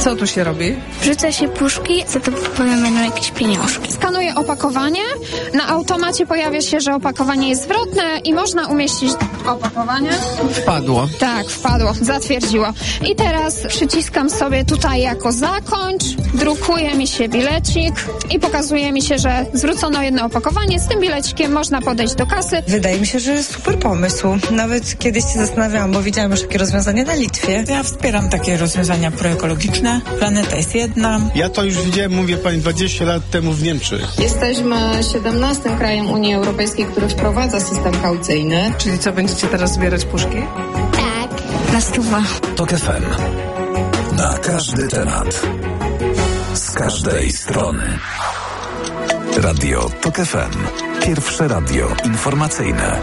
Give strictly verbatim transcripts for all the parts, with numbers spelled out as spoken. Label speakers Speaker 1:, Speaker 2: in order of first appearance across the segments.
Speaker 1: Co tu się robi?
Speaker 2: Wrzuca się puszki, za to potem będą jakieś pieniążki.
Speaker 3: Skanuję opakowanie, na automacie pojawia się, że opakowanie jest zwrotne i można umieścić opakowanie.
Speaker 1: Wpadło.
Speaker 3: Tak, wpadło, zatwierdziło. I teraz przyciskam sobie tutaj jako zakończ, drukuje mi się bilecik i pokazuje mi się, że zwrócono jedno opakowanie. Z tym bilecikiem można podejść do kasy.
Speaker 4: Wydaje mi się, że jest super pomysł. Nawet kiedyś się zastanawiałam, bo widziałam już takie rozwiązanie na Litwie.
Speaker 5: Ja wspieram takie rozwiązania proekologiczne. Planeta jest jedna.
Speaker 6: Ja to już widziałem, mówię pani, dwadzieścia lat temu w Niemczech.
Speaker 7: Jesteśmy siedemnastym krajem Unii Europejskiej, który wprowadza system kaucyjny.
Speaker 1: Czyli co, będziecie teraz zbierać puszki?
Speaker 2: Tak, na stówę.
Speaker 8: Tok F M. Na każdy temat. Z każdej strony. Radio Tok F M. Pierwsze radio informacyjne.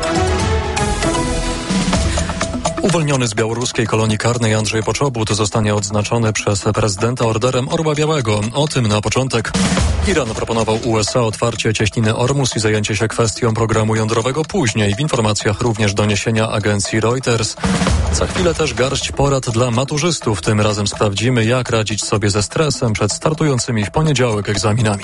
Speaker 9: Uwolniony z białoruskiej kolonii karnej Andrzej Poczobut zostanie odznaczony przez prezydenta Orderem Orła Białego. O tym na początek. Iran proponował U S A otwarcie cieśniny Ormus i zajęcie się kwestią programu jądrowego później. W informacjach również doniesienia agencji Reuters. Za chwilę też garść porad dla maturzystów. Tym razem sprawdzimy, jak radzić sobie ze stresem przed startującymi w poniedziałek egzaminami.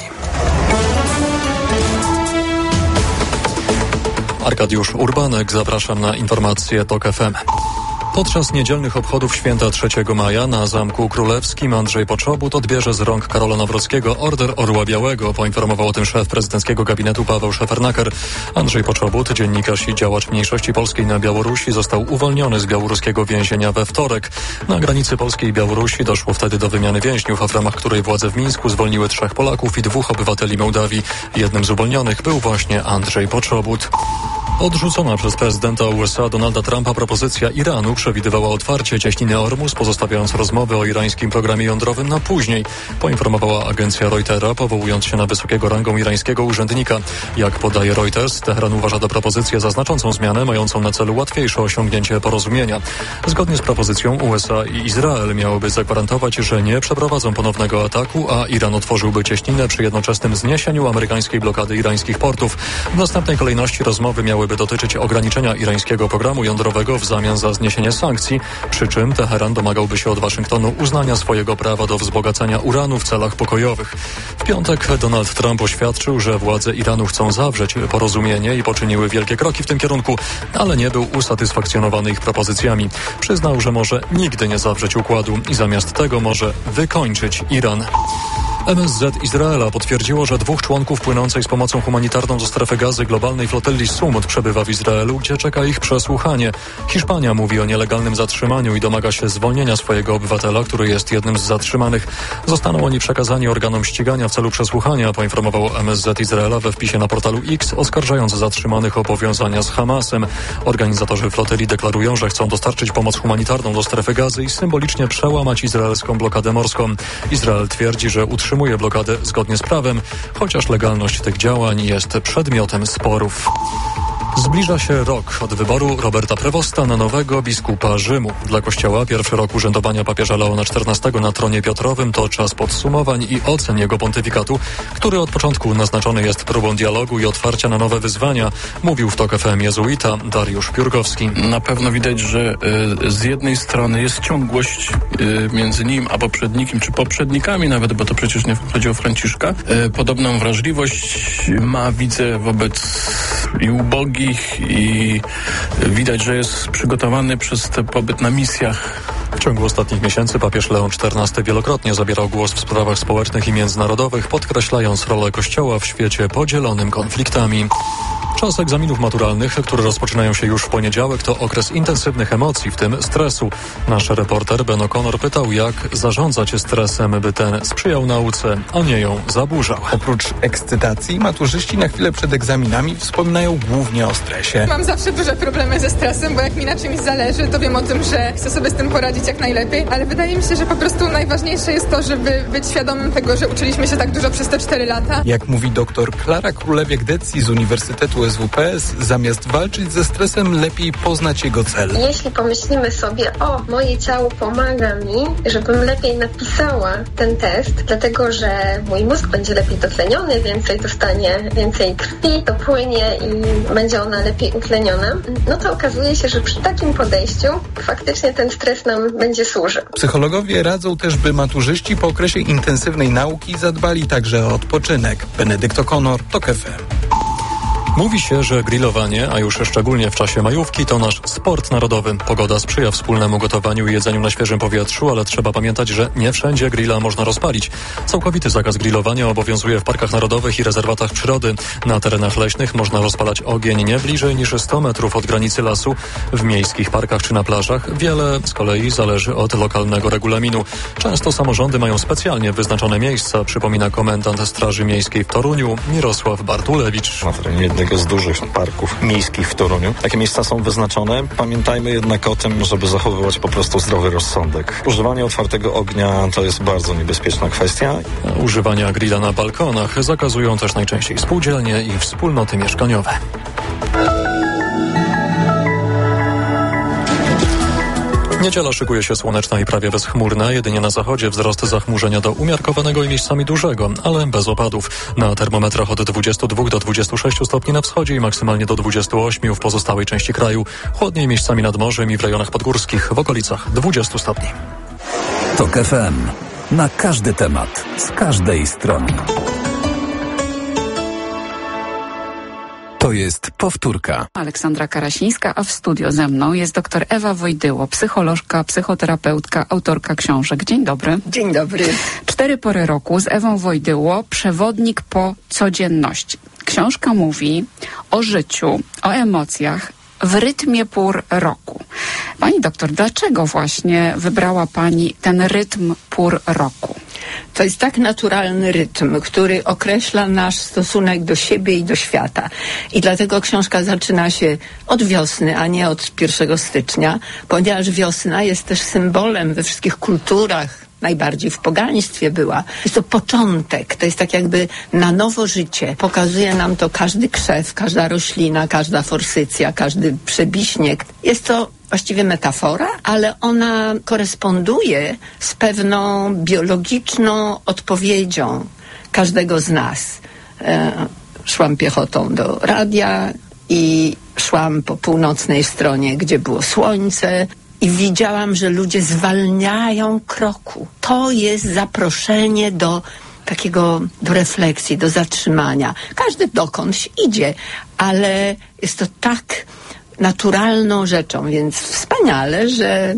Speaker 9: Arkadiusz Urbanek, zapraszam na informacje Tok F M. Podczas niedzielnych obchodów święta trzeciego maja na Zamku Królewskim Andrzej Poczobut odbierze z rąk Karola Nawrockiego Order Orła Białego. Poinformował o tym szef prezydenckiego gabinetu Paweł Szefernaker. Andrzej Poczobut, dziennikarz i działacz mniejszości polskiej na Białorusi, został uwolniony z białoruskiego więzienia we wtorek. Na granicy Polskiej i Białorusi doszło wtedy do wymiany więźniów, a w ramach której władze w Mińsku zwolniły trzech Polaków i dwóch obywateli Mołdawii. Jednym z uwolnionych był właśnie Andrzej Poczobut. Odrzucona przez prezydenta U S A Donalda Trumpa propozycja Iranu przewidywała otwarcie cieśniny Ormus, pozostawiając rozmowy o irańskim programie jądrowym na później, poinformowała agencja Reutera, powołując się na wysokiego rangą irańskiego urzędnika. Jak podaje Reuters, Teheran uważa tę propozycję za znaczącą zmianę, mającą na celu łatwiejsze osiągnięcie porozumienia. Zgodnie z propozycją U S A i Izrael miałyby zagwarantować, że nie przeprowadzą ponownego ataku, a Iran otworzyłby cieśninę przy jednoczesnym zniesieniu amerykańskiej blokady irańskich portów. W następnej kolejności rozmowy miałyby dotyczyć ograniczenia irańskiego programu jądrowego w zamian za zniesienie sankcji, przy czym Teheran domagałby się od Waszyngtonu uznania swojego prawa do wzbogacania uranu w celach pokojowych. W piątek Donald Trump oświadczył, że władze Iranu chcą zawrzeć porozumienie i poczyniły wielkie kroki w tym kierunku, ale nie był usatysfakcjonowany ich propozycjami. Przyznał, że może nigdy nie zawrzeć układu i zamiast tego może wykończyć Iran. M S Z Izraela potwierdziło, że dwóch członków płynącej z pomocą humanitarną do strefy gazy globalnej flotyli Sumut przebywa w Izraelu, gdzie czeka ich przesłuchanie. Hiszpania mówi o nielegalnym zatrzymaniu i domaga się zwolnienia swojego obywatela, który jest jednym z zatrzymanych. Zostaną oni przekazani organom ścigania w celu przesłuchania, poinformowało M S Z Izraela we wpisie na portalu X, oskarżając zatrzymanych o powiązania z Hamasem. Organizatorzy flotyli deklarują, że chcą dostarczyć pomoc humanitarną do strefy gazy i symbolicznie przełamać izraelską blokadę morską. Izrael twierdzi, że utrzymuje utrzymuje blokadę zgodnie z prawem, chociaż legalność tych działań jest przedmiotem sporów. Zbliża się rok od wyboru Roberta Prevosta na nowego biskupa Rzymu. Dla Kościoła pierwszy rok urzędowania papieża Leona czternastego na tronie Piotrowym to czas podsumowań i ocen jego pontyfikatu, który od początku naznaczony jest próbą dialogu i otwarcia na nowe wyzwania, mówił w Tok F M jezuita Dariusz Piórkowski.
Speaker 10: Na pewno widać, że y, z jednej strony jest ciągłość y, między nim a poprzednikiem, czy poprzednikami nawet, bo to przecież nie chodzi o Franciszka. Y, podobną wrażliwość ma, widzę, wobec i ubogich, i widać, że jest przygotowany przez ten pobyt na misjach.
Speaker 9: W ciągu ostatnich miesięcy papież Leon czternasty wielokrotnie zabierał głos w sprawach społecznych i międzynarodowych, podkreślając rolę Kościoła w świecie podzielonym konfliktami. Czas egzaminów maturalnych, które rozpoczynają się już w poniedziałek, to okres intensywnych emocji, w tym stresu. Nasz reporter Ben O'Connor pytał, jak zarządzać stresem, by ten sprzyjał nauce, a nie ją zaburzał.
Speaker 11: Oprócz ekscytacji, maturzyści na chwilę przed egzaminami wspominają głównie o stresie.
Speaker 12: Mam zawsze duże problemy ze stresem, bo jak mi na czymś zależy, to wiem o tym, że chcę sobie z tym poradzić jak najlepiej, ale wydaje mi się, że po prostu najważniejsze jest to, żeby być świadomym tego, że uczyliśmy się tak dużo przez te cztery lata.
Speaker 11: Jak mówi doktor Klara Królewiak-Decji z Uniwersytetu U S W P S, zamiast walczyć ze stresem, lepiej poznać jego cel.
Speaker 13: Jeśli pomyślimy sobie, o, moje ciało pomaga mi, żebym lepiej napisała ten test, dlatego że mój mózg będzie lepiej dotleniony, więcej dostanie, więcej krwi dopłynie i będzie ona lepiej utleniona, no to okazuje się, że przy takim podejściu faktycznie ten stres nam będzie służył.
Speaker 11: Psychologowie radzą też, by maturzyści po okresie intensywnej nauki zadbali także o odpoczynek. Benedykt O'Connor, TOK F M.
Speaker 9: Mówi się, że grillowanie, a już szczególnie w czasie majówki, to nasz sport narodowy. Pogoda sprzyja wspólnemu gotowaniu i jedzeniu na świeżym powietrzu, ale trzeba pamiętać, że nie wszędzie grilla można rozpalić. Całkowity zakaz grillowania obowiązuje w parkach narodowych i rezerwatach przyrody. Na terenach leśnych można rozpalać ogień nie bliżej niż sto metrów od granicy lasu. W miejskich parkach czy na plażach wiele z kolei zależy od lokalnego regulaminu. Często samorządy mają specjalnie wyznaczone miejsca, przypomina komendant Straży Miejskiej w Toruniu Mirosław Bartulewicz.
Speaker 14: Na terenie jednego z dużych parków miejskich w Toruniu. Takie miejsca są wyznaczone. Pamiętajmy jednak o tym, żeby zachowywać po prostu zdrowy rozsądek. Używanie otwartego ognia to jest bardzo niebezpieczna kwestia.
Speaker 9: Używania grilla na balkonach zakazują też najczęściej spółdzielnie i wspólnoty mieszkaniowe. Niedziela szykuje się słoneczna i prawie bezchmurna. Jedynie na zachodzie wzrost zachmurzenia do umiarkowanego i miejscami dużego, ale bez opadów. Na termometrach od dwudziestu dwóch do dwudziestu sześciu stopni na wschodzie i maksymalnie do dwudziestu ośmiu w pozostałej części kraju. Chłodniej miejscami nad morzem i w rejonach podgórskich w okolicach dwudziestu stopni.
Speaker 8: TOK F M. Na każdy temat, z każdej strony. To jest powtórka.
Speaker 15: Aleksandra Karasińska, a w studio ze mną jest dr Ewa Wojdyło, psycholożka, psychoterapeutka, autorka książek. Dzień dobry.
Speaker 16: Dzień dobry.
Speaker 15: Cztery pory roku z Ewą Wojdyło, przewodnik po codzienności. Książka mówi o życiu, o emocjach w rytmie pór roku. Pani doktor, dlaczego właśnie wybrała Pani ten rytm pór roku?
Speaker 16: To jest tak naturalny rytm, który określa nasz stosunek do siebie i do świata. I dlatego książka zaczyna się od wiosny, a nie od pierwszego stycznia, ponieważ wiosna jest też symbolem we wszystkich kulturach, najbardziej w pogaństwie była. Jest to początek, to jest tak jakby na nowo życie. Pokazuje nam to każdy krzew, każda roślina, każda forsycja, każdy przebiśnieg. Jest to właściwie metafora, ale ona koresponduje z pewną biologiczną odpowiedzią każdego z nas. E, szłam piechotą do radia i szłam po północnej stronie, gdzie było słońce, i widziałam, że ludzie zwalniają kroku. To jest zaproszenie do takiego, do refleksji, do zatrzymania. Każdy dokądś idzie, ale jest to tak naturalną rzeczą, więc wspaniale, że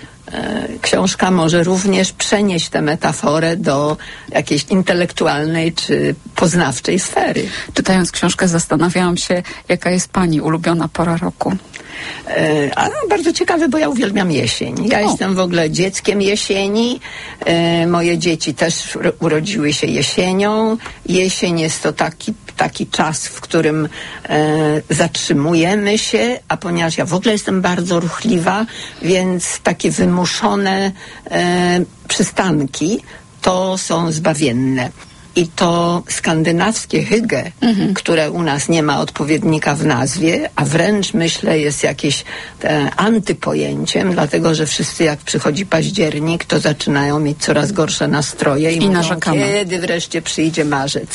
Speaker 16: e, książka może również przenieść tę metaforę do jakiejś intelektualnej czy poznawczej sfery.
Speaker 15: Czytając książkę zastanawiałam się, jaka jest Pani ulubiona pora roku.
Speaker 16: E, a bardzo ciekawe, bo ja uwielbiam jesień. Ja o. jestem w ogóle dzieckiem jesieni. E, moje dzieci też urodziły się jesienią. Jesień jest to taki, taki czas, w którym e, zatrzymujemy się, a ponieważ ja w ogóle jestem bardzo ruchliwa, więc takie wymuszone e, przystanki to są zbawienne. I to skandynawskie hygge, mhm. które u nas nie ma odpowiednika w nazwie, a wręcz myślę jest jakieś e, antypojęciem, dlatego że wszyscy jak przychodzi październik, to zaczynają mieć coraz gorsze nastroje i, I mówią, kiedy wreszcie przyjdzie marzec.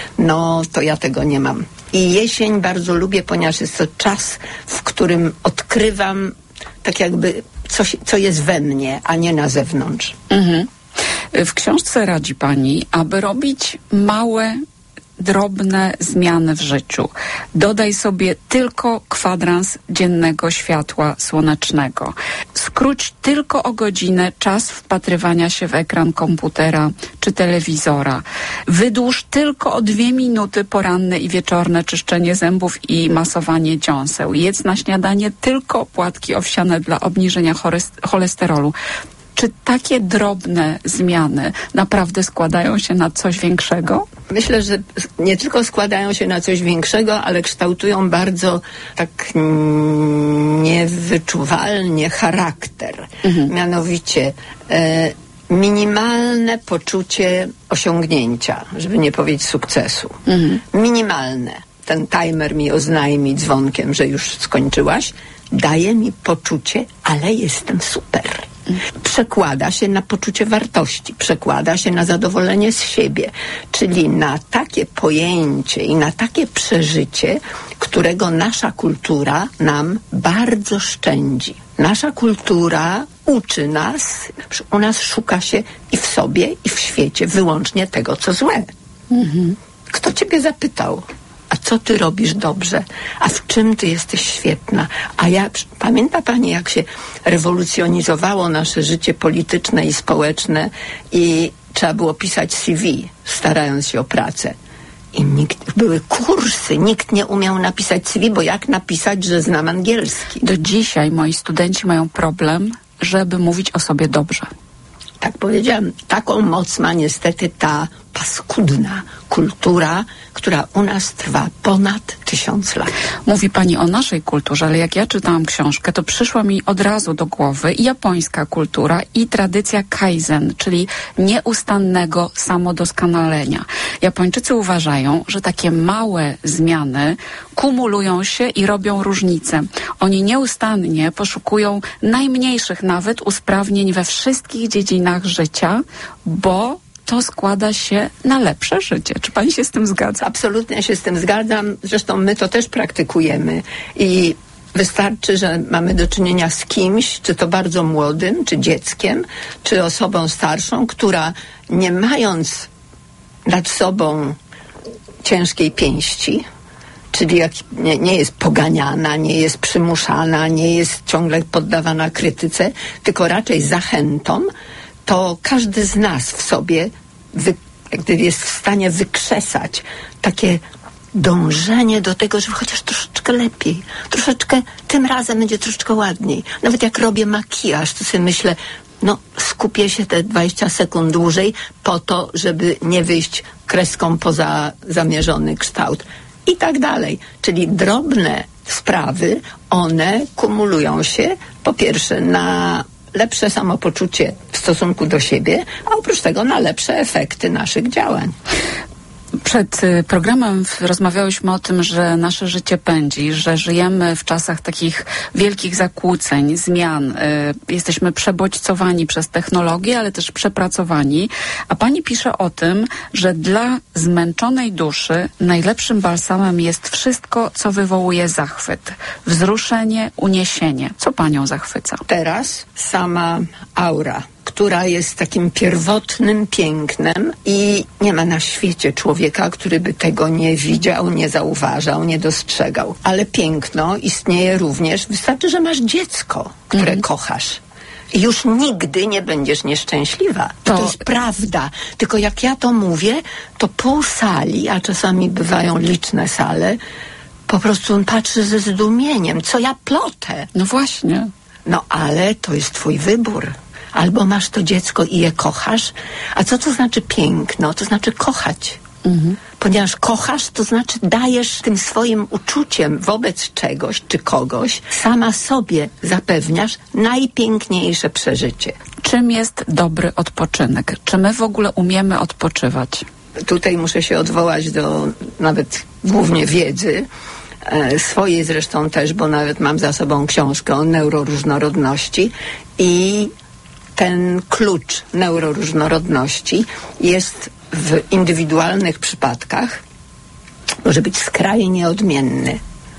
Speaker 16: No to ja tego nie mam. I jesień bardzo lubię, ponieważ jest to czas, w którym odkrywam tak jakby coś, co jest we mnie, a nie na zewnątrz.
Speaker 15: Mhm. W książce radzi Pani, aby robić małe, drobne zmiany w życiu. Dodaj sobie tylko kwadrans dziennego światła słonecznego. Skróć tylko o godzinę czas wpatrywania się w ekran komputera czy telewizora. Wydłuż tylko o dwie minuty poranne i wieczorne czyszczenie zębów i masowanie dziąseł. Jedz na śniadanie tylko płatki owsiane dla obniżenia cholesterolu. Czy takie drobne zmiany naprawdę składają się na coś większego?
Speaker 16: Myślę, że nie tylko składają się na coś większego, ale kształtują bardzo tak niewyczuwalnie charakter. Mhm. Mianowicie e, minimalne poczucie osiągnięcia, żeby nie powiedzieć sukcesu. Mhm. Minimalne. ten timer mi oznajmi dzwonkiem, że już skończyłaś, daje mi poczucie, ale jestem super. Przekłada się na poczucie wartości, przekłada się na zadowolenie z siebie, czyli na takie pojęcie i na takie przeżycie, którego nasza kultura nam bardzo szczędzi. Nasza kultura uczy nas, u nas szuka się i w sobie, i w świecie wyłącznie tego, co złe. Mhm. Kto ciebie zapytał? A co ty robisz dobrze? A w czym ty jesteś świetna? A ja, pamięta pani, jak się rewolucjonizowało nasze życie polityczne i społeczne i trzeba było pisać C V, starając się o pracę. I nikt, były kursy, nikt nie umiał napisać C V, bo jak napisać, że znam angielski?
Speaker 15: Do dzisiaj moi studenci mają problem, żeby mówić o sobie dobrze.
Speaker 16: Tak powiedziałam, taką moc ma niestety ta paskudna kultura, która u nas trwa ponad tysiąc lat.
Speaker 15: Mówi pani o naszej kulturze, ale jak ja czytałam książkę, to przyszła mi od razu do głowy i japońska kultura, i tradycja kaizen, czyli nieustannego samodoskonalenia. Japończycy uważają, że takie małe zmiany kumulują się i robią różnicę. Oni nieustannie poszukują najmniejszych nawet usprawnień we wszystkich dziedzinach życia, bo to składa się na lepsze życie. Czy pani się z tym zgadza?
Speaker 16: Absolutnie się z tym zgadzam. Zresztą my to też praktykujemy i wystarczy, że mamy do czynienia z kimś, czy to bardzo młodym, czy dzieckiem, czy osobą starszą, która nie mając nad sobą ciężkiej pięści, czyli jak nie, nie jest poganiana, nie jest przymuszana, nie jest ciągle poddawana krytyce, tylko raczej zachętom, to każdy z nas w sobie wy, gdy jest w stanie wykrzesać takie dążenie do tego, żeby chociaż troszeczkę lepiej, troszeczkę, tym razem będzie troszeczkę ładniej. Nawet jak robię makijaż, to sobie myślę, no skupię się te dwadzieścia sekund dłużej po to, żeby nie wyjść kreską poza zamierzony kształt. I tak dalej. Czyli drobne sprawy, one kumulują się po pierwsze na lepsze samopoczucie w stosunku do siebie, a oprócz tego na lepsze efekty naszych działań.
Speaker 15: Przed programem rozmawiałyśmy o tym, że nasze życie pędzi, że żyjemy w czasach takich wielkich zakłóceń, zmian. Jesteśmy przebodźcowani przez technologię, ale też przepracowani. A pani pisze o tym, że dla zmęczonej duszy najlepszym balsamem jest wszystko, co wywołuje zachwyt. Wzruszenie, uniesienie. Co panią zachwyca?
Speaker 16: Teraz sama aura, która jest takim pierwotnym pięknem i nie ma na świecie człowieka, który by tego nie widział, nie zauważał, nie dostrzegał. Ale piękno istnieje również, wystarczy, że masz dziecko, które mhm. kochasz. I już nigdy nie będziesz nieszczęśliwa. To... to jest prawda. Tylko jak ja to mówię, to pół sali, a czasami bywają liczne sale, po prostu on patrzy ze zdumieniem. Co ja plotę?
Speaker 15: No właśnie.
Speaker 16: No ale to jest twój wybór. Albo masz to dziecko i je kochasz. A co to znaczy piękno? To znaczy kochać. Mhm. Ponieważ kochasz, to znaczy dajesz tym swoim uczuciem wobec czegoś czy kogoś, sama sobie zapewniasz najpiękniejsze przeżycie.
Speaker 15: Czym jest dobry odpoczynek? Czy my w ogóle umiemy odpoczywać?
Speaker 16: Tutaj muszę się odwołać do nawet głównie wiedzy, e, swojej zresztą też, bo nawet mam za sobą książkę o neuroróżnorodności i ten klucz neuroróżnorodności jest w indywidualnych przypadkach, może być skrajnie odmienny.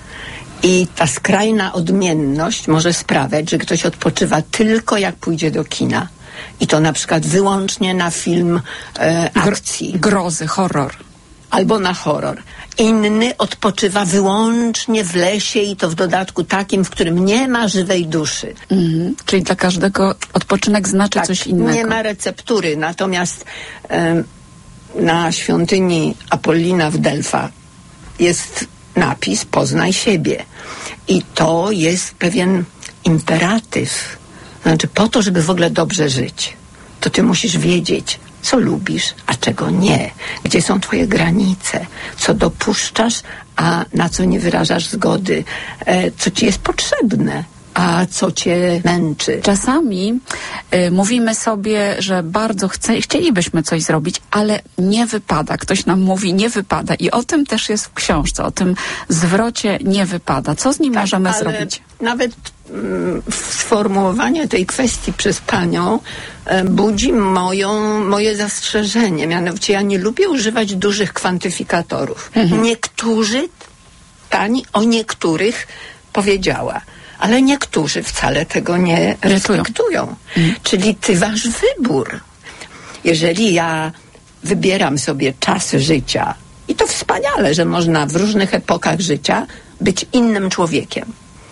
Speaker 16: I ta skrajna odmienność może sprawiać, że ktoś odpoczywa tylko jak pójdzie do kina. I to na przykład wyłącznie na film e, akcji.
Speaker 15: Grozy, horror.
Speaker 16: Albo na horror. Inny odpoczywa wyłącznie w lesie i to w dodatku takim, w którym nie ma żywej duszy.
Speaker 15: Mhm. Czyli dla każdego odpoczynek znaczy
Speaker 16: tak,
Speaker 15: coś innego.
Speaker 16: Nie ma receptury. Natomiast e, na świątyni Apollina w Delfach jest napis poznaj siebie. I to jest pewien imperatyw. Znaczy po to, żeby w ogóle dobrze żyć, to ty musisz wiedzieć, co lubisz, a czego nie. Gdzie są twoje granice, co dopuszczasz, a na co nie wyrażasz zgody, e, co ci jest potrzebne. a co cię męczy.
Speaker 15: Czasami y, mówimy sobie, że bardzo chce, chcielibyśmy coś zrobić, ale nie wypada. Ktoś nam mówi, nie wypada. I o tym też jest w książce, o tym zwrocie nie wypada. Co z nim tak, możemy zrobić?
Speaker 16: Nawet mm, sformułowanie tej kwestii przez panią e, budzi moją, moje zastrzeżenie. Mianowicie ja nie lubię używać dużych kwantyfikatorów. Mhm. Niektórzy, pani o niektórych powiedziała, ale niektórzy wcale tego nie respektują. Mhm. Czyli ty masz wybór. Jeżeli ja wybieram sobie czas życia, i to wspaniale, że można w różnych epokach życia być innym człowiekiem.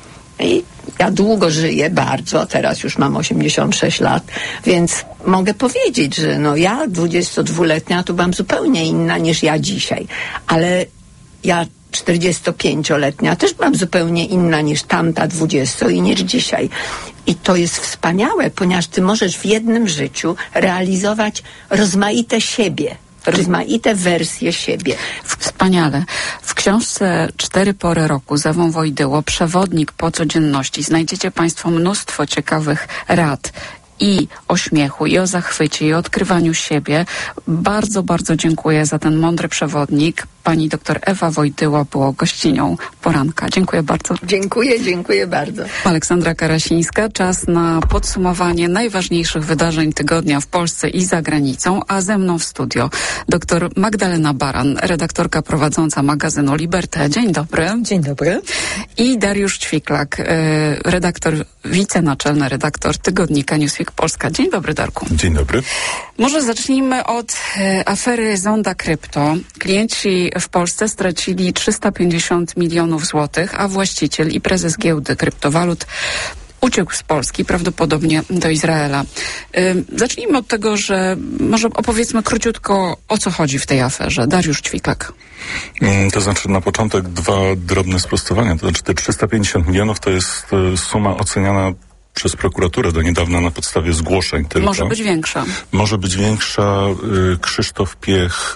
Speaker 16: I ja długo żyję, bardzo, teraz już mam osiemdziesiąt sześć lat, więc mogę powiedzieć, że no ja dwudziestodwuletnia to byłam zupełnie inna niż ja dzisiaj, ale ja czterdziestopięcioletnia też byłam zupełnie inna niż tamta dwudziesto i niż dzisiaj. I to jest wspaniałe, ponieważ ty możesz w jednym życiu realizować rozmaite siebie. Rozmaite wersje siebie.
Speaker 15: Wspaniale. W książce Cztery pory roku z Ewą Wojdyło, przewodnik po codzienności, znajdziecie państwo mnóstwo ciekawych rad i o śmiechu, i o zachwycie, i o odkrywaniu siebie. Bardzo, bardzo dziękuję za ten mądry przewodnik. Pani doktor Ewa Wojdyło była gościnią poranka. Dziękuję bardzo.
Speaker 16: Dziękuję, dziękuję bardzo.
Speaker 15: Aleksandra Karasińska. Czas na podsumowanie najważniejszych wydarzeń tygodnia w Polsce i za granicą, a ze mną w studio doktor Magdalena Baran, redaktorka prowadząca magazynu Liberté. Dzień dobry.
Speaker 4: Dzień dobry.
Speaker 15: I Dariusz Ćwiklak, redaktor, wicenaczelny redaktor tygodnika Newsweek Polska. Dzień dobry, Darku.
Speaker 17: Dzień dobry.
Speaker 15: Może zacznijmy od afery Zonda Krypto. Klienci w Polsce stracili trzysta pięćdziesiąt milionów złotych, a właściciel i prezes giełdy kryptowalut uciekł z Polski, prawdopodobnie do Izraela. Yy, zacznijmy od tego, że może opowiedzmy króciutko, o co chodzi w tej aferze. Dariusz Ćwiklak.
Speaker 17: To znaczy na początek dwa drobne sprostowania. To znaczy te trzysta pięćdziesiąt milionów to jest suma oceniana przez prokuraturę do niedawna na podstawie zgłoszeń tylko.
Speaker 15: Może być większa.
Speaker 17: Może być większa. Krzysztof Piech,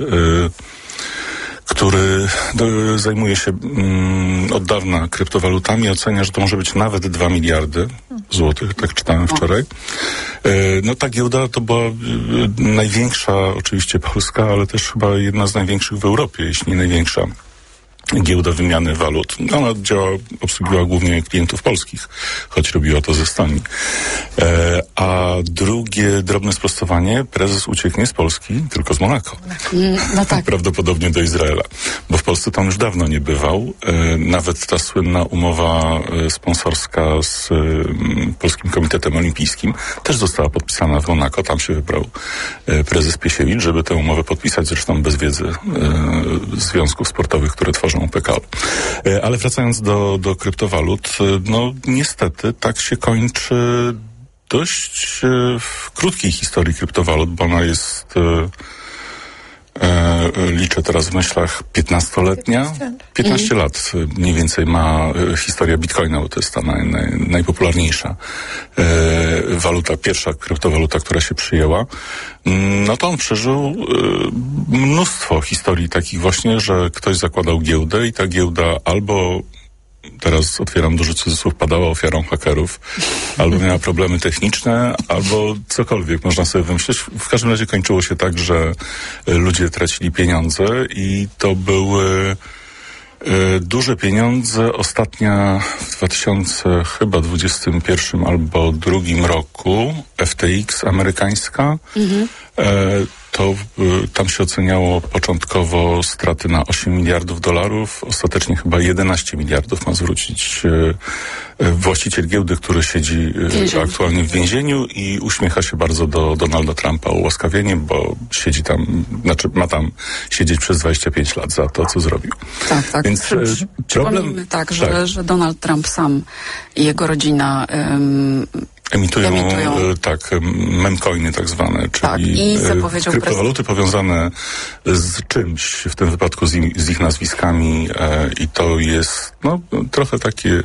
Speaker 17: który do, zajmuje się mm, od dawna kryptowalutami, ocenia, że to może być nawet dwa miliardy złotych, tak czytałem wczoraj. E, no ta giełda to była e, największa, oczywiście polska, ale też chyba jedna z największych w Europie, jeśli nie największa giełda wymiany walut. Ona działa, obsługiwała głównie klientów polskich, choć robiła to ze Estonii. E, a drugie drobne sprostowanie, prezes ucieknie z Polski, tylko z Monako.
Speaker 15: No tak.
Speaker 17: Prawdopodobnie do Izraela, bo w Polsce tam już dawno nie bywał. E, nawet ta słynna umowa e, sponsorska z e, Polskim Komitetem Olimpijskim też została podpisana w Monako. Tam się wybrał e, prezes Piesiewicz, żeby tę umowę podpisać, zresztą bez wiedzy e, związków sportowych, które tworzą P K O. Ale wracając do, do kryptowalut, no niestety tak się kończy dość w krótkiej historii kryptowalut, bo ona jest, e, e, liczę teraz w myślach, piętnastoletnia. piętnaście lat mniej więcej ma historia Bitcoina, bo to jest ta naj, naj, najpopularniejsza e, waluta, pierwsza kryptowaluta, która się przyjęła. No to on przeżył y, mnóstwo historii takich właśnie, że ktoś zakładał giełdę i ta giełda albo, teraz otwieram duży cudzysłów, padała ofiarą hakerów, albo miała problemy techniczne, albo cokolwiek można sobie wymyślić. W każdym razie kończyło się tak, że y, ludzie tracili pieniądze i to były y, duże pieniądze. Ostatnia w dwa tysiące dwudziestym pierwszym albo drugim roku F T X amerykańska, mhm. e, to y, tam się oceniało początkowo straty na osiem miliardów dolarów. Ostatecznie chyba jedenaście miliardów ma zwrócić y, y, właściciel giełdy, który siedzi y, aktualnie w więzieniu i uśmiecha się bardzo do Donalda Trumpa ułaskawieniem, bo siedzi tam, znaczy ma tam siedzieć przez dwadzieścia pięć lat za to, co zrobił.
Speaker 15: Tak, tak.
Speaker 17: Więc
Speaker 15: Przy, przy, problem... tak, że, tak, że Donald Trump sam i jego rodzina um,
Speaker 17: Emitują,
Speaker 15: emitują,
Speaker 17: tak, memcoiny tak zwane, czyli
Speaker 15: tak, i
Speaker 17: kryptowaluty powiązane z czymś, w tym wypadku z, im, z ich nazwiskami e, i to jest no, trochę takie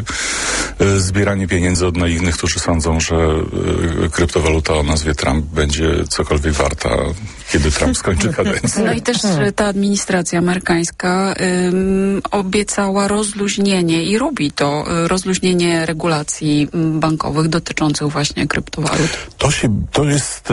Speaker 17: e, zbieranie pieniędzy od naiwnych, którzy sądzą, że e, kryptowaluta o nazwie Trump będzie cokolwiek warta, kiedy Trump skończy kadencję.
Speaker 15: No i też ta administracja amerykańska ym, obiecała rozluźnienie i robi to, y, rozluźnienie regulacji bankowych dotyczących właśnie kryptowalut.
Speaker 17: To się, to jest y,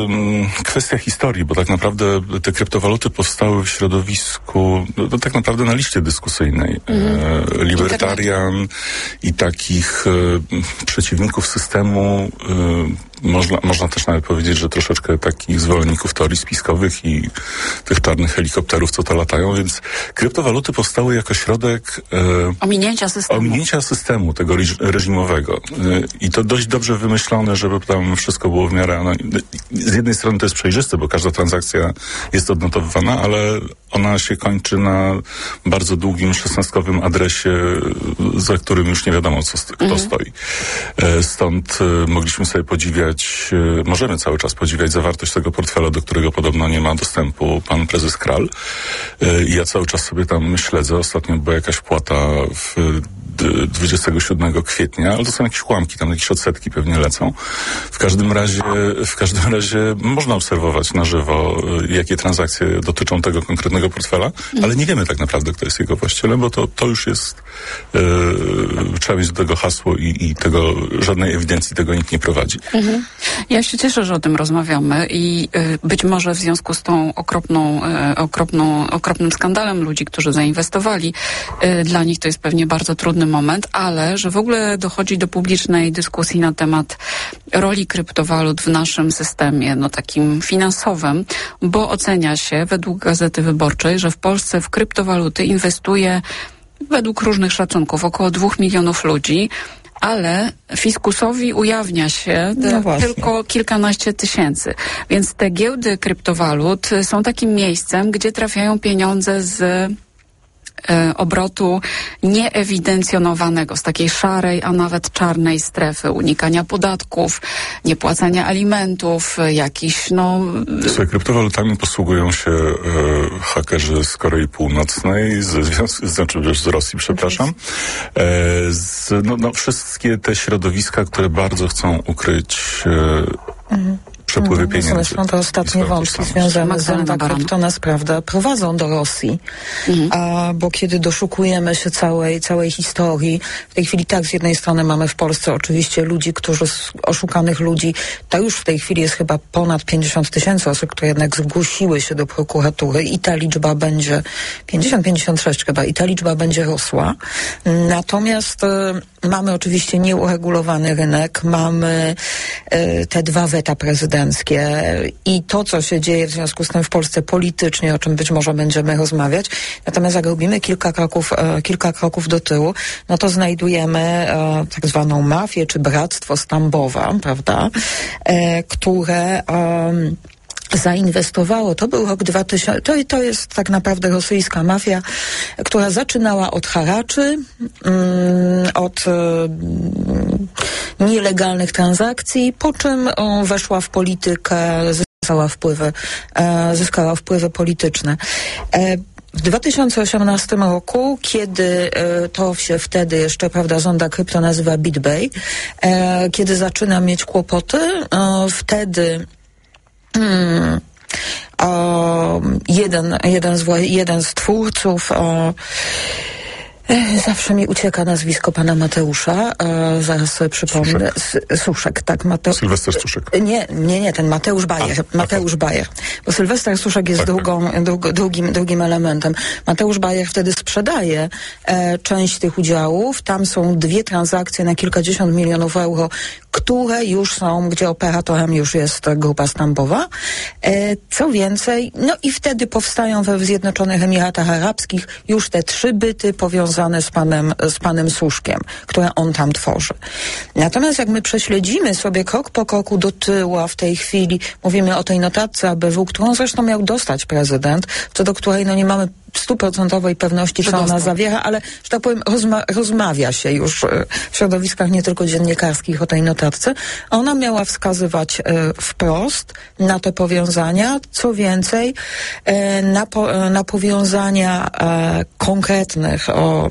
Speaker 17: kwestia historii, bo tak naprawdę te kryptowaluty powstały w środowisku, no, tak naprawdę na liście dyskusyjnej. Mm. E, libertarian i takich e, przeciwników systemu, e, można, można też nawet powiedzieć, że troszeczkę takich zwolenników teorii spiskowych i tych czarnych helikopterów, co to latają, więc kryptowaluty powstały jako środek e,
Speaker 15: ominięcia systemu.
Speaker 17: ominięcia systemu tego reżimowego. E, I to dość dobrze wymyślone, żeby tam wszystko było w miarę... No, z jednej strony to jest przejrzyste, bo każda transakcja jest odnotowywana, ale ona się kończy na bardzo długim szesnastkowym adresie, za którym już nie wiadomo, co, kto mhm. stoi. E, stąd e, mogliśmy sobie podziwiać, e, możemy cały czas podziwiać zawartość tego portfela, do którego podobno nie ma dostępu pan prezes Kral. E, I ja cały czas sobie tam śledzę. Ostatnio była jakaś płata w dwudziestego siódmego kwietnia, ale to są jakieś ułamki, tam jakieś odsetki pewnie lecą. W każdym razie, w każdym razie można obserwować na żywo, jakie transakcje dotyczą tego konkretnego portfela, ale nie wiemy tak naprawdę, kto jest jego właścicielem, bo to, to już jest, yy, trzeba mieć do tego hasło i, i tego, żadnej ewidencji tego nikt nie prowadzi.
Speaker 15: Mhm. Ja się cieszę, że o tym rozmawiamy i y, być może w związku z tą okropną, y, okropną, okropnym skandalem ludzi, którzy zainwestowali, y, dla nich to jest pewnie bardzo trudny moment, ale że w ogóle dochodzi do publicznej dyskusji na temat roli kryptowalut w naszym systemie, no takim finansowym, bo ocenia się według Gazety Wyborczej, że w Polsce w kryptowaluty inwestuje według różnych szacunków około dwóch milionów ludzi, ale fiskusowi ujawnia się no tylko kilkanaście tysięcy. Więc te giełdy kryptowalut są takim miejscem, gdzie trafiają pieniądze z obrotu nieewidencjonowanego, z takiej szarej, a nawet czarnej strefy, unikania podatków, niepłacania alimentów, jakiś, no...
Speaker 17: Słuchaj, kryptowalutami posługują się e, hakerzy z Korei Północnej, z, z, znaczy wiesz, z Rosji, przepraszam. E, z, no, no, wszystkie te środowiska, które bardzo chcą ukryć e, mhm. przepływy
Speaker 18: no,
Speaker 17: pieniędzy.
Speaker 18: Zresztą te ostatnie wątki związane z Zenda Krypto nas, prawda, prowadzą do Rosji, mhm. a, bo kiedy doszukujemy się całej, całej historii, w tej chwili tak, z jednej strony mamy w Polsce oczywiście ludzi, którzy, oszukanych ludzi, to już w tej chwili jest chyba ponad pięćdziesiąt tysięcy osób, które jednak zgłosiły się do prokuratury i ta liczba będzie, pięćdziesiąt pięćdziesiąt sześć chyba, i ta liczba będzie rosła. Natomiast y, mamy oczywiście nieuregulowany rynek, mamy y, te dwa weta prezydenckie, i to, co się dzieje w związku z tym w Polsce politycznie, o czym być może będziemy rozmawiać. Natomiast jak robimy kilka kroków, e, kilka kroków do tyłu, no to znajdujemy e, tak zwaną mafię, czy bractwo z Tambowa, prawda, e, które... E, zainwestowało. To był rok dwa tysiące. To, to jest tak naprawdę rosyjska mafia, która zaczynała od haraczy, mm, od mm, nielegalnych transakcji, po czym o, weszła w politykę, zyskała wpływy, e, zyskała wpływy polityczne. E, W dwa tysiące osiemnastym roku, kiedy e, to się wtedy jeszcze, prawda, Zonda Krypto nazywa BitBay, e, kiedy zaczyna mieć kłopoty, e, wtedy Hmm. O, jeden, jeden, z, jeden z twórców o, zawsze mi ucieka nazwisko pana Mateusza, e, zaraz sobie przypomnę. Suszek, Suszek tak. Mateusz.
Speaker 17: Sylwester Suszek.
Speaker 18: Nie, nie, nie, ten Mateusz Bajer. A, Mateusz Bajer. Bo Sylwester Suszek jest tak, drugą, tak. Drug, drugim, drugim elementem. Mateusz Bajer wtedy sprzedaje e, część tych udziałów. Tam są dwie transakcje na kilkadziesiąt milionów euro, które już są, gdzie operatorem już jest grupa Stambowa. E, co więcej, no i wtedy powstają we Zjednoczonych Emiratach Arabskich już te trzy byty powiązane z panem, z panem Suszkiem, które on tam tworzy. Natomiast jak my prześledzimy sobie krok po kroku do tyłu, a w tej chwili mówimy o tej notatce A B W, którą zresztą miał dostać prezydent, co do której no nie mamy stuprocentowej pewności, co ona zawiera, ale, że tak powiem, rozma- rozmawia się już w środowiskach nie tylko dziennikarskich o tej notatce. Ona miała wskazywać e, wprost na te powiązania, co więcej, e, na, po, na powiązania e, konkretnych o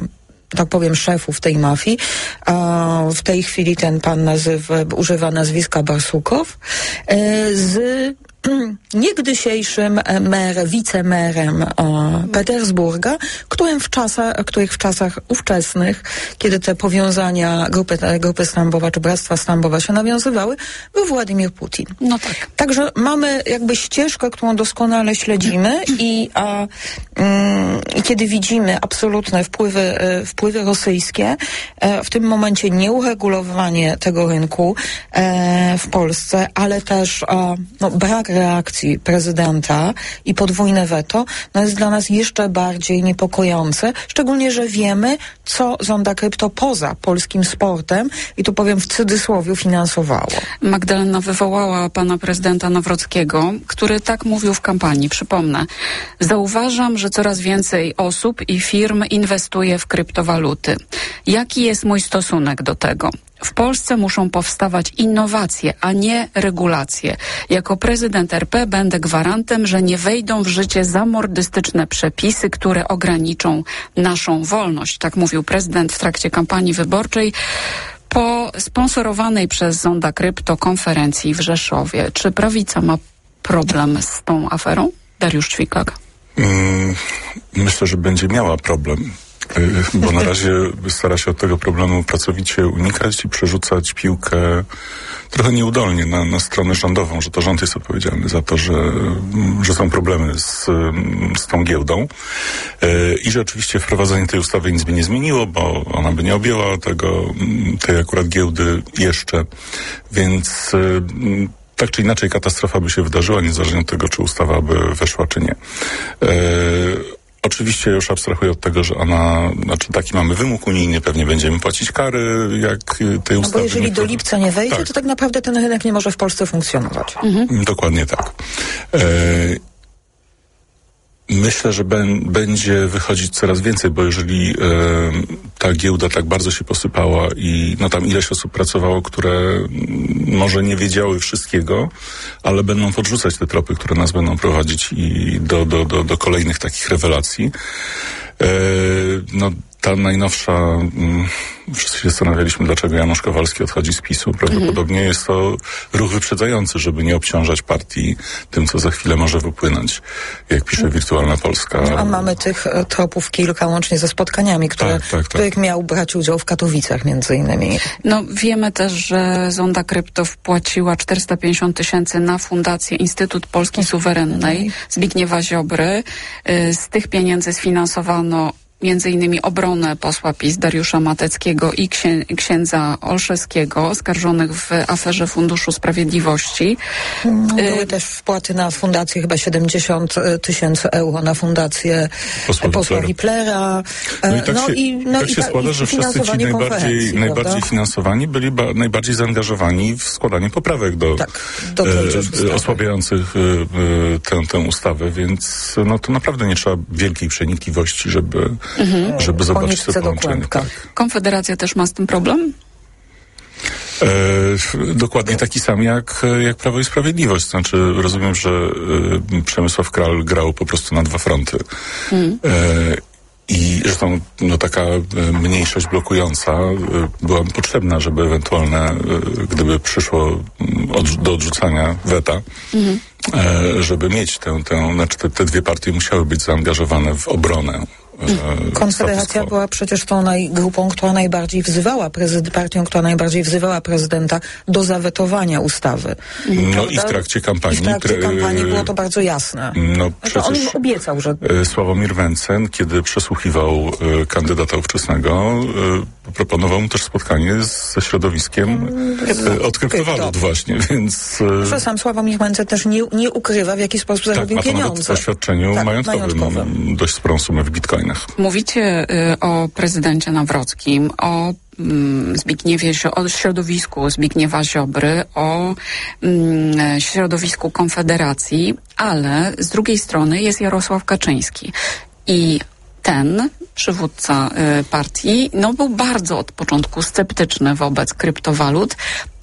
Speaker 18: tak powiem, szefów tej mafii. W tej chwili ten pan nazywa, używa nazwiska Barsukow, z niegdysiejszym mer, wicemerem e, Petersburga, którym w czasach, których w czasach ówczesnych, kiedy te powiązania grupy, grupy Stambowa czy Bractwa Stambowa się nawiązywały, był Władimir Putin.
Speaker 15: No tak.
Speaker 18: Także mamy jakby ścieżkę, którą doskonale śledzimy i, a, mm, i kiedy widzimy absolutne wpływy, e, wpływy rosyjskie, e, w tym momencie nieuregulowanie tego rynku e, w Polsce, ale też e, no, brak reakcji prezydenta i podwójne weto, no jest dla nas jeszcze bardziej niepokojące, szczególnie, że wiemy, co Zonda Krypto poza polskim sportem, i tu powiem w cudzysłowie, finansowało.
Speaker 15: Magdalena wywołała pana prezydenta Nawrockiego, który tak mówił w kampanii. Przypomnę, zauważam, że coraz więcej osób i firm inwestuje w kryptowaluty. Jaki jest mój stosunek do tego? W Polsce muszą powstawać innowacje, a nie regulacje. Jako prezydent R P będę gwarantem, że nie wejdą w życie zamordystyczne przepisy, które ograniczą naszą wolność. Tak mówił prezydent w trakcie kampanii wyborczej po sponsorowanej przez Zonda Krypto konferencji w Rzeszowie. Czy prawica ma problem z tą aferą? Dariusz Ćwiklak.
Speaker 17: Mm, myślę, że będzie miała problem. Bo na razie stara się od tego problemu pracowicie unikać i przerzucać piłkę trochę nieudolnie na, na stronę rządową, że to rząd jest odpowiedzialny za to, że, że są problemy z, z tą giełdą. I że oczywiście wprowadzenie tej ustawy nic by nie zmieniło, bo ona by nie objęła tego, tej akurat giełdy jeszcze. Więc tak czy inaczej katastrofa by się wydarzyła, niezależnie od tego, czy ustawa by weszła, czy nie. Oczywiście już abstrahuję od tego, że ona, znaczy taki mamy wymóg unijny, pewnie będziemy płacić kary, jak tej ustawy...
Speaker 18: No bo jeżeli
Speaker 17: nie...
Speaker 18: do lipca nie wejdzie, tak. to tak naprawdę ten rynek nie może w Polsce funkcjonować.
Speaker 17: Mhm. Dokładnie tak. E... Myślę, że ben, będzie wychodzić coraz więcej, bo jeżeli e, ta giełda tak bardzo się posypała i no tam ileś osób pracowało, które m, może nie wiedziały wszystkiego, ale będą podrzucać te tropy, które nas będą prowadzić i do, do, do, do kolejnych takich rewelacji. E, no ta najnowsza, mm, wszyscy się zastanawialiśmy, dlaczego Janusz Kowalski odchodzi z PiSu. Prawdopodobnie mm. jest to ruch wyprzedzający, żeby nie obciążać partii tym, co za chwilę może wypłynąć, jak pisze Wirtualna Polska.
Speaker 18: No, a mamy tych e, tropów kilka, łącznie ze spotkaniami, które, tak, tak, tak. w których miał brać udział w Katowicach między innymi.
Speaker 15: No wiemy też, że Zonda Krypto wpłaciła czterysta pięćdziesiąt tysięcy na Fundację Instytut Polski Suwerennej Zbigniewa Ziobry. Z tych pieniędzy sfinansowano między innymi obronę posła PiS Dariusza Mateckiego i księ księdza Olszewskiego, oskarżonych w aferze Funduszu Sprawiedliwości.
Speaker 18: Były y też wpłaty na fundację, chyba siedemdziesiąt tysięcy euro na fundację posła, posła Wiplera.
Speaker 17: No i tak no się, i, no tak i się ta, składa, że wszyscy ci najbardziej, najbardziej finansowani byli ba najbardziej zaangażowani w składanie poprawek do,
Speaker 18: tak, do
Speaker 17: e, osłabiających e, tę, tę ustawę, więc no to naprawdę nie trzeba wielkiej przenikliwości, żeby Mhm. żeby zobaczyć to połączenie. Tak.
Speaker 15: Konfederacja też ma z tym problem?
Speaker 17: E, dokładnie taki sam jak, jak Prawo i Sprawiedliwość. Znaczy rozumiem, że e, Przemysław Kral grał po prostu na dwa fronty. Mhm. E, I zresztą no, taka mniejszość blokująca była potrzebna, żeby ewentualne, gdyby przyszło od, do odrzucania weta, mhm. e, żeby mieć tę, tę znaczy te, te dwie partie musiały być zaangażowane w obronę.
Speaker 18: Konfederacja była przecież tą naj, grupą, która najbardziej wzywała prezyd, partią, która najbardziej wzywała prezydenta do zawetowania ustawy.
Speaker 17: No prawda? I w trakcie kampanii.
Speaker 18: I w trakcie kampanii było to bardzo jasne.
Speaker 17: No przecież
Speaker 18: on obiecał, że...
Speaker 17: Sławomir Mencen, kiedy przesłuchiwał y, kandydata ówczesnego, y, proponował mu też spotkanie z, ze środowiskiem y, od kryptowalut właśnie, więc...
Speaker 18: Y, sam Sławomir Mencen też nie, nie ukrywa, w jaki sposób zarobił
Speaker 17: tak,
Speaker 18: pieniądze.
Speaker 17: Tak, po doświadczeniu tak, majątkowym, majątkowym. Dość sporą sumę w bitcoinach.
Speaker 15: Mówicie y, o prezydencie Nawrockim, o mm, Zbigniewie, o środowisku Zbigniewa Ziobry, o mm, środowisku Konfederacji, ale z drugiej strony jest Jarosław Kaczyński. I ten przywódca y, partii no, był bardzo od początku sceptyczny wobec kryptowalut.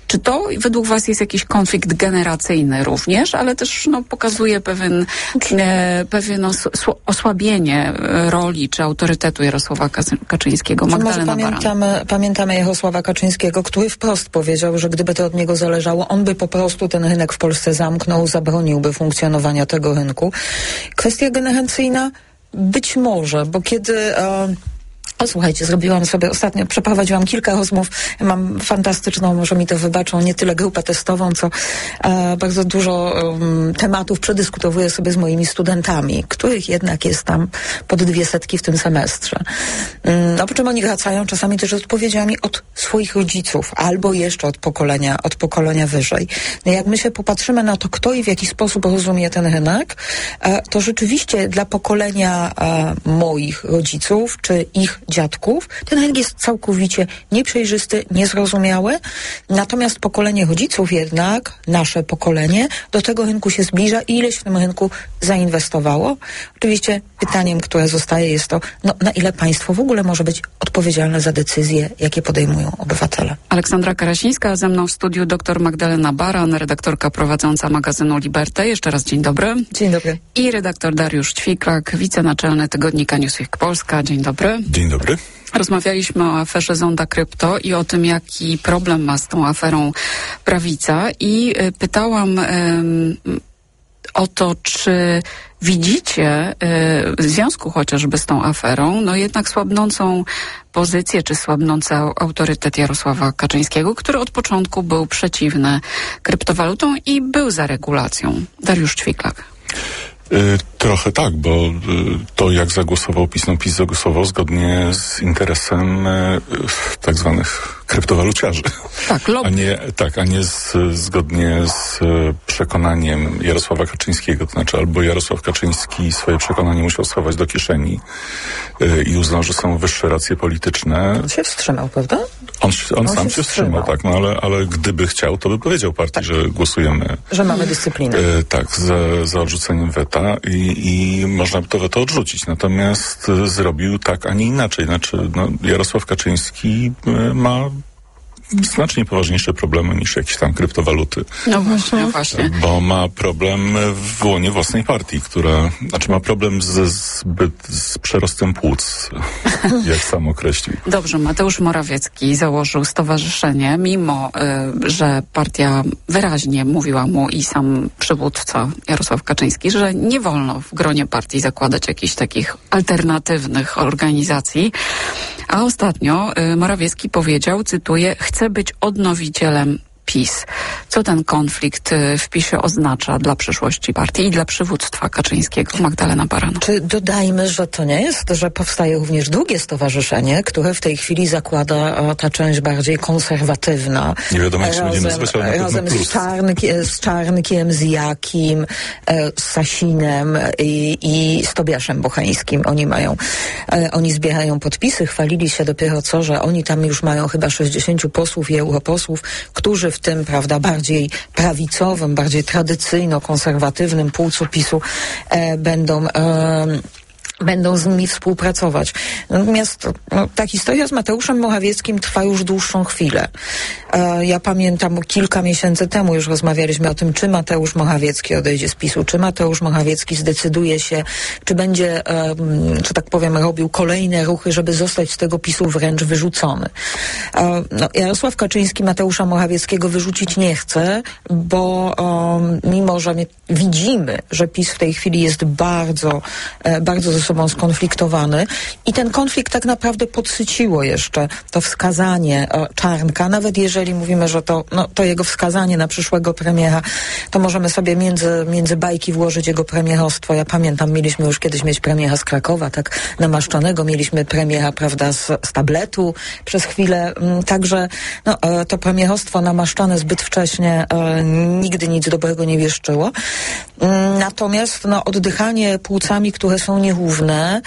Speaker 15: Czy to według was jest jakiś konflikt generacyjny również, ale też no, pokazuje pewien, e, pewien os, osłabienie roli czy autorytetu Jarosława Kaczyńskiego? Magdalena
Speaker 18: Może pamiętamy, pamiętamy Jarosława Kaczyńskiego, który wprost powiedział, że gdyby to od niego zależało, on by po prostu ten rynek w Polsce zamknął, zabroniłby funkcjonowania tego rynku. Kwestia generacyjna? Być może, bo kiedy... E, O, słuchajcie, zrobiłam sobie ostatnio, przeprowadziłam kilka rozmów, mam fantastyczną, może mi to wybaczą, nie tyle grupę testową, co e, bardzo dużo um, tematów przedyskutowuję sobie z moimi studentami, których jednak jest tam pod dwie setki w tym semestrze. Um, no po czym oni wracają czasami też z odpowiedziami od swoich rodziców, albo jeszcze od pokolenia, od pokolenia wyżej. No jak my się popatrzymy na to, kto i w jaki sposób rozumie ten rynek, e, to rzeczywiście dla pokolenia e, moich rodziców, czy ich dziadków, ten rynek jest całkowicie nieprzejrzysty, niezrozumiały. Natomiast pokolenie rodziców jednak, nasze pokolenie, do tego rynku się zbliża i ileś w tym rynku zainwestowało. Oczywiście pytaniem, które zostaje, jest to, no, na ile państwo w ogóle może być odpowiedzialne za decyzje, jakie podejmują obywatele.
Speaker 15: Aleksandra Karasińska, a ze mną w studiu dr Magdalena Baran, redaktorka prowadząca magazynu Liberty. Jeszcze raz dzień dobry.
Speaker 18: Dzień dobry.
Speaker 15: I redaktor Dariusz Ćwiklak, wicenaczelny tygodnika Newsweek Polska. Dzień dobry.
Speaker 17: Dzień dobry.
Speaker 15: Rozmawialiśmy o aferze Zonda Krypto i o tym, jaki problem ma z tą aferą prawica i y, pytałam y, o to, czy widzicie y, w związku chociażby z tą aferą, no jednak słabnącą pozycję, czy słabnący autorytet Jarosława Kaczyńskiego, który od początku był przeciwny kryptowalutom i był za regulacją. Dariusz Ćwiklak.
Speaker 17: Y, trochę tak, bo y, to jak zagłosował PiS, no PiS zagłosował zgodnie z interesem y, tak zwanych kryptowaluciarzy.
Speaker 15: Tak, lobby.
Speaker 17: A nie, tak, a nie z, zgodnie z y, przekonaniem Jarosława Kaczyńskiego. To znaczy albo Jarosław Kaczyński swoje przekonanie musiał schować do kieszeni y, i uznał, że są wyższe racje polityczne.
Speaker 18: On się wstrzymał, prawda?
Speaker 17: On, on, on sam
Speaker 18: się
Speaker 17: się wstrzymał, tak, no ale, ale gdyby chciał, to by powiedział partii, tak, że głosujemy.
Speaker 18: Że mamy dyscyplinę.
Speaker 17: Y, tak, za, za odrzuceniem weta i, i można by to weto odrzucić. Natomiast y, zrobił tak, a nie inaczej. Znaczy, no, Jarosław Kaczyński y, ma znacznie poważniejsze problemy niż jakieś tam kryptowaluty.
Speaker 15: No właśnie, no właśnie.
Speaker 17: Bo ma problem w łonie własnej partii, która, znaczy ma problem z, zbyt, z przerostem płuc, jak sam określił.
Speaker 15: Dobrze, Mateusz Morawiecki założył stowarzyszenie, mimo y, że partia wyraźnie mówiła mu i sam przywódca Jarosław Kaczyński, że nie wolno w gronie partii zakładać jakichś takich alternatywnych organizacji. A ostatnio y, Morawiecki powiedział, cytuję, chcę być odnowicielem PiS. Co ten konflikt w PiSie oznacza dla przyszłości partii i dla przywództwa Kaczyńskiego? Magdalena Baran.
Speaker 18: Czy dodajmy, że to nie jest, że powstaje również drugie stowarzyszenie, które w tej chwili zakłada o, ta część bardziej konserwatywna.
Speaker 17: Nie wiadomo, jak się będzie nazywać, ale
Speaker 18: razem z, Czarnk- z Czarnkiem, z Jakim, e, z Sasinem i, i z Tobiaszem Bocheńskim. Oni mają, e, oni zbierają podpisy, chwalili się dopiero co, że oni tam już mają chyba sześćdziesięciu posłów i europosłów, którzy w tym, prawda, bardziej prawicowym, bardziej tradycyjno-konserwatywnym płucu PiSu e, będą e, będą z nimi współpracować. Natomiast no, ta historia z Mateuszem Morawieckim trwa już dłuższą chwilę. E, ja pamiętam, kilka miesięcy temu już rozmawialiśmy o tym, czy Mateusz Morawiecki odejdzie z PiSu, czy Mateusz Morawiecki zdecyduje się, czy będzie, e, że tak powiem, robił kolejne ruchy, żeby zostać z tego PiSu wręcz wyrzucony. E, no, Jarosław Kaczyński Mateusza Morawieckiego wyrzucić nie chce, bo e, mimo, że my widzimy, że PiS w tej chwili jest bardzo, e, bardzo ze sobą skonfliktowany i ten konflikt tak naprawdę podsyciło jeszcze to wskazanie e, Czarnka, nawet jeżeli mówimy, że to, no, to jego wskazanie na przyszłego premiera, to możemy sobie między, między bajki włożyć jego premierostwo. Ja pamiętam, mieliśmy już kiedyś mieć premiera z Krakowa, tak namaszczonego, mieliśmy premiera, prawda, z, z tabletu przez chwilę, m, także no, e, to premierostwo namaszczone zbyt wcześnie e, nigdy nic dobrego nie wieszczyło. Mm, natomiast no, oddychanie płucami, które są nierówne,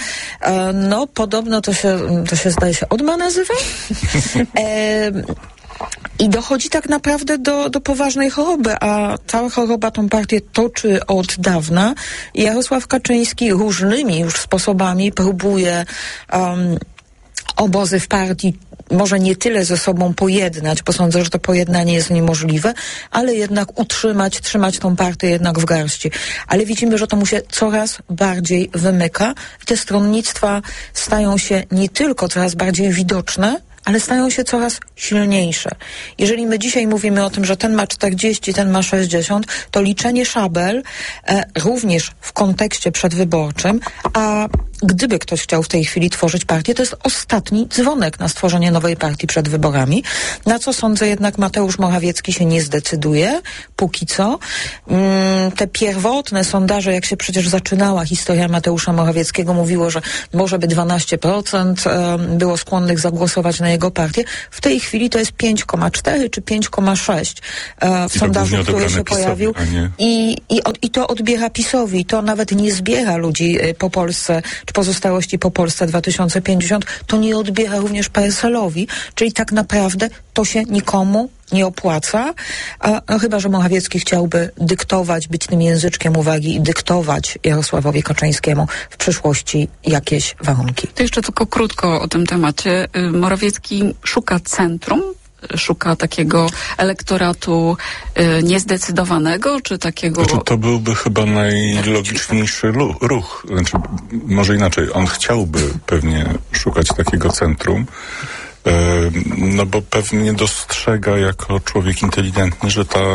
Speaker 18: E, no podobno to się, to się zdaje się Odma nazywa. E, I dochodzi tak naprawdę do, do poważnej choroby, a ta choroba tą partię toczy od dawna. Jarosław Kaczyński różnymi już sposobami próbuje um, obozy w partii może nie tyle ze sobą pojednać, bo sądzę, że to pojednanie jest niemożliwe, ale jednak utrzymać, trzymać tą partię jednak w garści. Ale widzimy, że to mu się coraz bardziej wymyka. Te stronnictwa stają się nie tylko coraz bardziej widoczne, ale stają się coraz silniejsze. Jeżeli my dzisiaj mówimy o tym, że ten ma czterdzieści, ten ma sześćdziesiąt, to liczenie szabel e, również w kontekście przedwyborczym, a gdyby ktoś chciał w tej chwili tworzyć partię, to jest ostatni dzwonek na stworzenie nowej partii przed wyborami, na co sądzę jednak Mateusz Morawiecki się nie zdecyduje, póki co. Mm, te pierwotne sondaże, jak się przecież zaczynała historia Mateusza Morawieckiego, mówiło, że może by dwanaście procent e, było skłonnych zagłosować na jego partię. W tej chwili to jest pięć przecinek cztery czy pięć przecinek sześć e, w I sondażu, który się pojawił. I, i, od, I to odbiera PiS-owi. To nawet nie zbiera ludzi y, po Polsce, czy pozostałości po Polsce dwa tysiące pięćdziesiąt. To nie odbiera również P S L-owi. Czyli tak naprawdę to się nikomu nie opłaca, a, no chyba że Morawiecki chciałby dyktować, być tym języczkiem uwagi i dyktować Jarosławowi Kaczyńskiemu w przyszłości jakieś warunki.
Speaker 15: To jeszcze tylko krótko o tym temacie. Morawiecki szuka centrum, szuka takiego elektoratu y, niezdecydowanego, czy takiego...
Speaker 17: Znaczy, to byłby chyba najlogiczniejszy ruch. Znaczy, może inaczej, on chciałby pewnie szukać takiego centrum, no bo pewnie dostrzega jako człowiek inteligentny, że ta,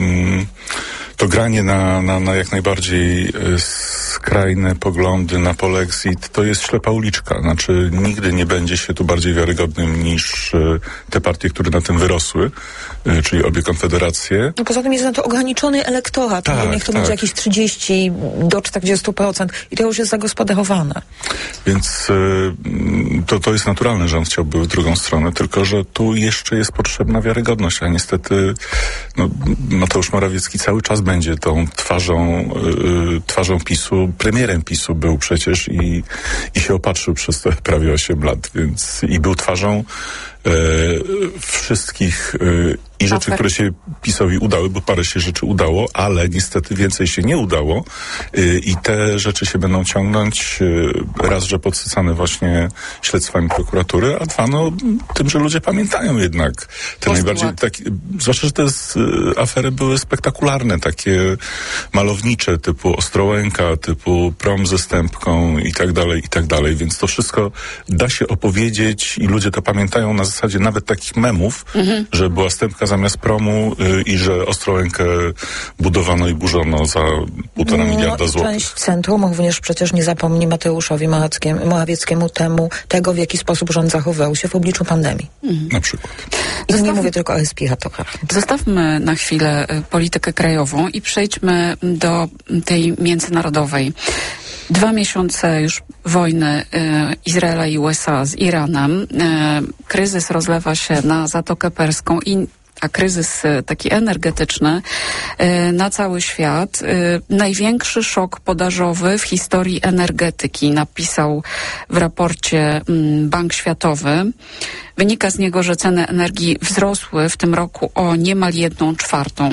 Speaker 17: to granie na, na, na jak najbardziej skrajne poglądy, na polexit, to jest ślepa uliczka. Znaczy nigdy nie będzie się tu bardziej wiarygodnym niż te partie, które na tym wyrosły, czyli obie konfederacje.
Speaker 18: No poza tym jest na to ograniczony elektorat. Tak, niech to tak. będzie jakieś trzydzieści do czterdziestu procent i to już jest zagospodarowane.
Speaker 17: Więc to, to jest naturalne, że on chciałby w drugą stronę, tylko że tu jeszcze jest potrzebna wiarygodność, a niestety no, Mateusz Morawiecki cały czas będzie tą twarzą, yy, twarzą PiSu, premierem PiSu był przecież i, i się opatrzył przez te prawie osiem lat, więc i był twarzą e, wszystkich e, i rzeczy, które się PiS-owi udały, bo parę się rzeczy udało, ale niestety więcej się nie udało e, i te rzeczy się będą ciągnąć e, raz, że podsycane właśnie śledztwami prokuratury, a dwa, no tym, że ludzie pamiętają jednak te Postulat. najbardziej, tak, zwłaszcza, że te z, e, afery były spektakularne, takie malownicze, typu Ostrołęka, typu prom ze Stępką i tak dalej, i tak dalej, więc to wszystko da się opowiedzieć i ludzie to pamiętają na zasadzie nawet takich memów, mhm. że była Stępka zamiast promu y, i że Ostrołękę budowano i burzono za półtora no, miliarda złotych.
Speaker 18: Część centrum również przecież nie zapomni Mateuszowi Morawieckiemu temu, tego, w jaki sposób rząd zachowywał się w obliczu pandemii.
Speaker 17: Mhm. Na przykład.
Speaker 18: I Zostaw... nie mówię tylko o respiratorach.
Speaker 15: Zostawmy na chwilę politykę krajową i przejdźmy do tej międzynarodowej. Dwa miesiące już wojny y, Izraela i U S A z Iranem. Y, kryzys rozlewa się na Zatokę Perską i a kryzys y, taki energetyczny y, na cały świat. Y, największy szok podażowy w historii energetyki, napisał w raporcie y, Bank Światowy. Wynika z niego, że ceny energii wzrosły w tym roku o niemal jedną czwartą.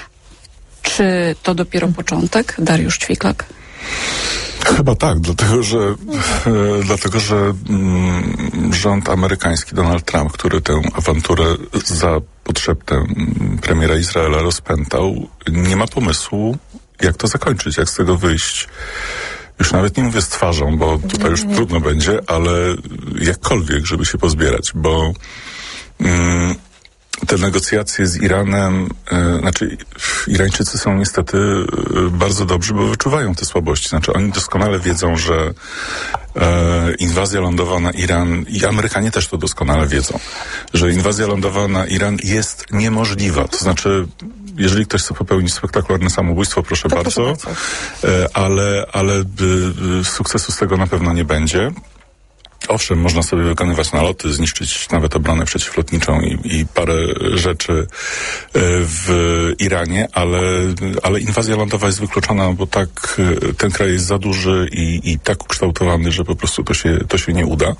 Speaker 15: Czy to dopiero początek? Dariusz Ćwiklak?
Speaker 17: Chyba tak, dlatego że, e, dlatego, że mm, rząd amerykański, Donald Trump, który tę awanturę za podszeptem premiera Izraela rozpętał, nie ma pomysłu, jak to zakończyć, jak z tego wyjść. Już nawet nie mówię z twarzą, bo tutaj już trudno będzie, ale jakkolwiek, żeby się pozbierać, bo mm, te negocjacje z Iranem, e, znaczy Irańczycy są niestety e, bardzo dobrzy, bo wyczuwają te słabości. Znaczy oni doskonale wiedzą, że e, inwazja lądowa na Iran, i Amerykanie też to doskonale wiedzą, że inwazja lądowa na Iran jest niemożliwa. To znaczy, jeżeli ktoś chce popełnić spektakularne samobójstwo, proszę to bardzo, proszę bardzo. E, ale, ale e, sukcesu z tego na pewno nie będzie. Owszem, można sobie wykonywać naloty, zniszczyć nawet obronę przeciwlotniczą i, i parę rzeczy w Iranie, ale, ale inwazja lądowa jest wykluczona, bo tak ten kraj jest za duży i, i tak ukształtowany, że po prostu to się, to się nie uda.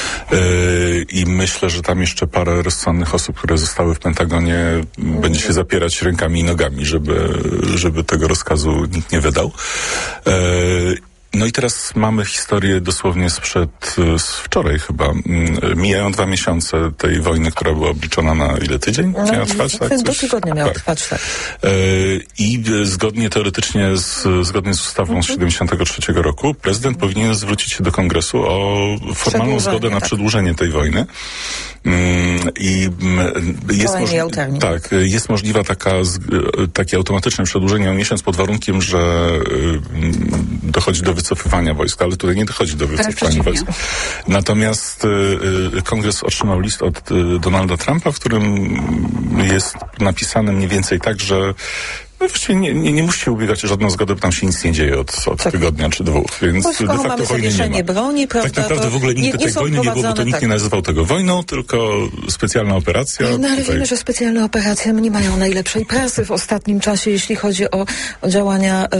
Speaker 17: I myślę, że tam jeszcze parę rozsądnych osób, które zostały w Pentagonie, będzie się zapierać rękami i nogami, żeby, żeby tego rozkazu nikt nie wydał. No i teraz mamy historię dosłownie sprzed, z wczoraj chyba. Mijają dwa miesiące tej wojny, która była obliczona na ile? Tydzień?
Speaker 18: No,
Speaker 17: miała trwać? Tak?
Speaker 18: Coś? Do tygodnia miała
Speaker 17: tak.
Speaker 18: trwać, tak.
Speaker 17: I zgodnie teoretycznie, z, zgodnie z ustawą z siedemdziesiątego trzeciego roku, prezydent powinien zwrócić się do Kongresu o formalną zgodę na tak. przedłużenie tej wojny. I jest, moż- tak, jest możliwa taka, takie automatyczne przedłużenie o miesiąc pod warunkiem, że dochodzi do wycofywania wojsk, ale tutaj nie dochodzi do wycofywania wojsk. Natomiast Kongres otrzymał list od Donalda Trumpa, w którym jest napisane mniej więcej tak, że no właściwie nie, nie, nie musi się ubiegać o żadną zgodę, bo tam się nic nie dzieje od, od tak. tygodnia czy dwóch, więc
Speaker 18: bo
Speaker 17: de facto
Speaker 18: mamy
Speaker 17: wojny nie ma.
Speaker 18: Broni, prawda,
Speaker 17: tak naprawdę w ogóle nigdy nie, nie tej wojny nie było, bo to nikt tak. nie nazywał tego wojną, tylko specjalna operacja.
Speaker 18: No ale
Speaker 17: tutaj...
Speaker 18: wiemy, że specjalne operacje nie mają najlepszej prasy w ostatnim czasie, jeśli chodzi o, o działania